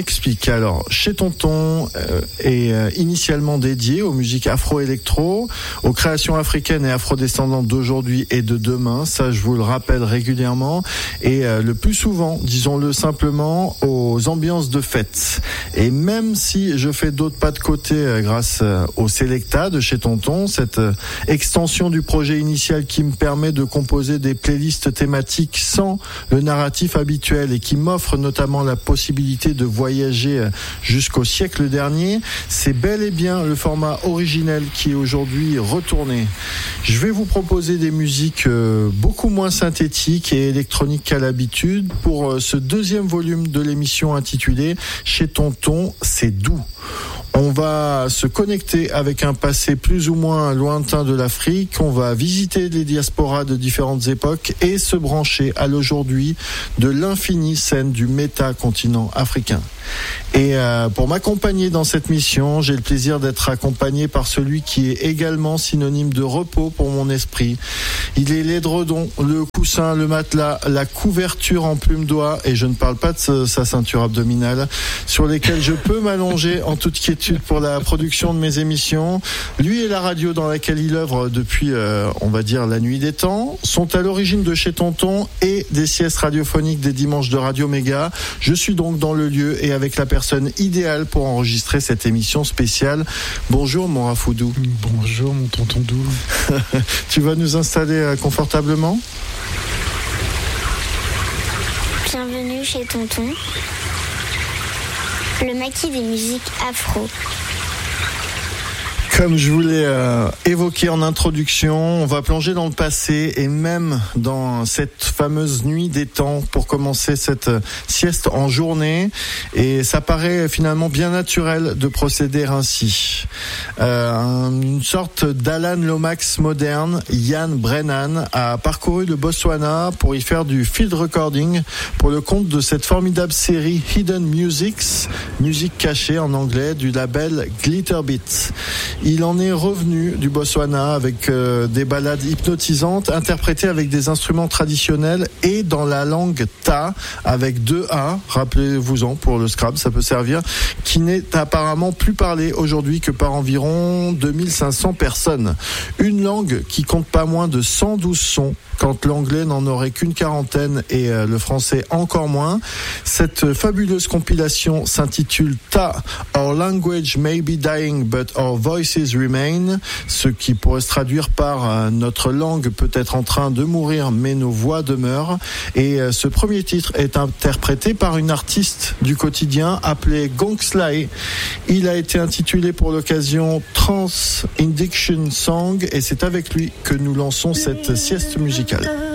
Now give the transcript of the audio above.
Explique. Alors, chez Tonton est initialement dédié aux musiques afro-électro, aux créations africaines et afro-descendantes d'aujourd'hui et de demain. Ça, je vous le rappelle régulièrement. Et le plus souvent, disons-le simplement, aux ambiances de fête. Et même si je fais d'autres pas de côté grâce au Selecta de chez Tonton, cette extension du projet initial qui me permet de composer des playlists thématiques sans le narratif habituel et qui m'offre notamment la possibilité de voyager jusqu'au siècle dernier, c'est bel et bien le format originel qui est aujourd'hui retourné. Je vais vous proposer des musiques beaucoup moins synthétiques et électroniques qu'à l'habitude pour ce deuxième volume de l'émission intitulée Chez Tonton, c'est doux. On va se connecter avec un passé plus ou moins lointain de l'Afrique, on va visiter les diasporas de différentes époques et se brancher à l'aujourd'hui de l'infinie scène du méta-continent africain. Et pour m'accompagner dans cette mission, j'ai le plaisir d'être accompagné par celui qui est également synonyme de repos pour mon esprit. Il est l'édredon, le coussin, le matelas, la couverture en plume d'oie, et je ne parle pas de sa ceinture abdominale, sur lesquelles je peux m'allonger en toute quiétude pour la production de mes émissions. Lui et la radio dans laquelle il œuvre depuis, on va dire, la nuit des temps, sont à l'origine de Chez Tonton et des siestes radiophoniques des dimanches de Radio Méga. Je suis donc dans le lieu et avec la personne idéale pour enregistrer cette émission spéciale. Bonjour mon Rafoudou. Bonjour mon tonton Dou. Tu vas nous installer confortablement ? Bienvenue chez Tonton, le maquis des musiques afro. Comme je vous l'ai évoqué en introduction, on va plonger dans le passé et même dans cette fameuse nuit des temps pour commencer cette sieste en journée. Et ça paraît finalement bien naturel de procéder ainsi. Une sorte d'Alan Lomax moderne, Ian Brennan, a parcouru le Botswana pour y faire du field recording pour le compte de cette formidable série Hidden Musics, musique cachée en anglais, du label Glitterbeat. Il en est revenu du Botswana avec des ballades hypnotisantes interprétées avec des instruments traditionnels et dans la langue Ta avec 2 A, rappelez-vous-en pour le Scrabble, ça peut servir, qui n'est apparemment plus parlée aujourd'hui que par environ 2500 personnes. Une langue qui compte pas moins de 112 sons quand l'anglais n'en aurait qu'une quarantaine et le français encore moins. Cette fabuleuse compilation s'intitule Ta, Our Language May Be Dying But Our Voices Remain, ce qui pourrait se traduire par notre langue peut être en train de mourir mais nos voix demeurent. Et ce premier titre est interprété par une artiste du quotidien appelée Gongslai. Il a été intitulé pour l'occasion Trans Indiction Song et c'est avec lui que nous lançons cette sieste musicale.